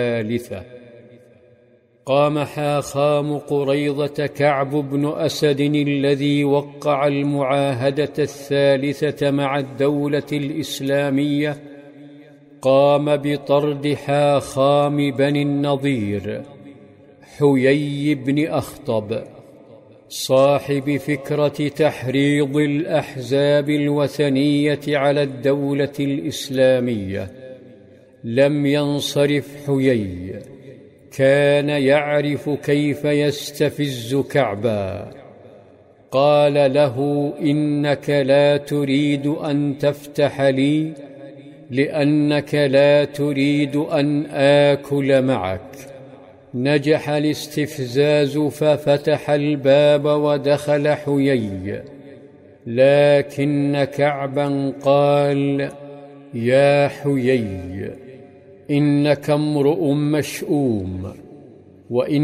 الثالثة. قام حاخام قريظة كعب بن أسد الذي وقع المعاهدة الثالثة مع الدولة الإسلامية، قام بطرد حاخام بني النضير حيي بن أخطب صاحب فكرة تحريض الأحزاب الوثنية على الدولة الإسلامية. لم ينصرف حيي، كان يعرف كيف يستفز كعبا. قال له: إنك لا تريد أن تفتح لي لأنك لا تريد أن آكل معك. نجح الاستفزاز ففتح الباب ودخل حيي، لكن كعبا قال: يا حيي، إنك امرؤ مشؤوم، وإن